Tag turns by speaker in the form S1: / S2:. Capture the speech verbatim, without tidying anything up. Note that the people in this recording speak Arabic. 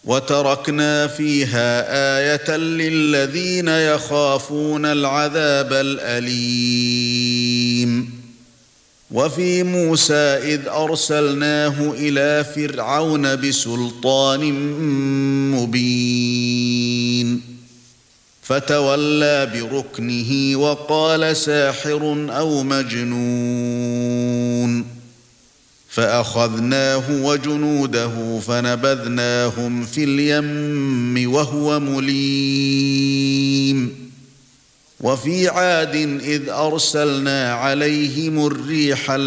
S1: وتركنا فيها آية للذين يخافون العذاب الأليم وفي موسى إذ أرسلناه إلى فرعون بسلطان مبين فتولى بركنه وقال ساحر أو مجنون فأخذناه وجنوده فنبذناهم في اليم وهو مليم وفي عاد إذ أرسلنا عليهم الريح